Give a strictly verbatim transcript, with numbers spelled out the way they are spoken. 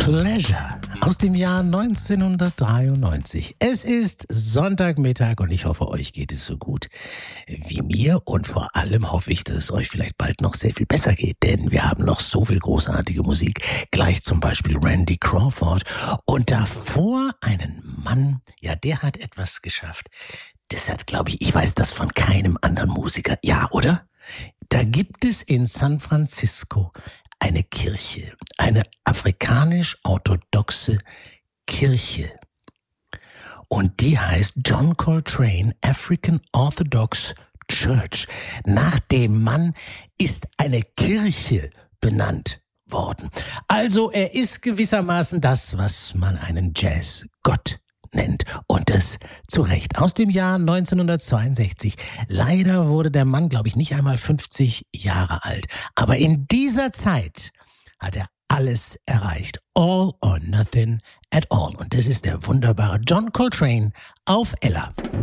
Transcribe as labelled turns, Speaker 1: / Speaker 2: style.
Speaker 1: Pleasure aus dem Jahr neunzehnhundertdreiundneunzig. Es ist Sonntagmittag und ich hoffe, euch geht es so gut wie mir und vor allem hoffe ich, dass es euch vielleicht bald noch sehr viel besser geht, denn wir haben noch so viel großartige Musik, gleich zum Beispiel Randy Crawford und davor einen Mann, ja, der hat etwas geschafft. Das hat, glaube ich, ich weiß das von keinem anderen Musiker, ja, oder? Da gibt es in San Francisco eine Kirche, eine afrikanisch-orthodoxe Kirche. Und die heißt John Coltrane African Orthodox Church. Nach dem Mann ist eine Kirche benannt worden. Also er ist gewissermaßen das, was man einen Jazzgott nennt. Und das zu Recht. Aus dem Jahr neunzehnhundertzweiundsechzig. Leider wurde der Mann, glaube ich, nicht einmal fünfzig Jahre alt. Aber in dieser Zeit hat er alles erreicht. All or nothing at all. Und das ist der wunderbare John Coltrane auf Ella.